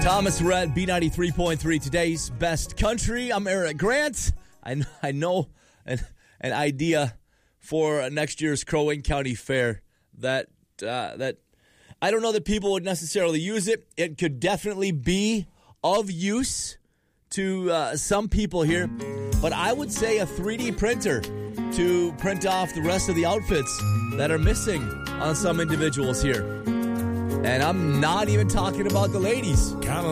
Thomas Rhett, B93.3, today's best country. I'm Eric Grant. I know an idea for next year's Crow Wing County Fair that I don't know that people would necessarily use it. It could definitely be of use to some people here, but I would say a 3D printer to print off the rest of the outfits that are missing on some individuals here. And I'm not even talking about the ladies.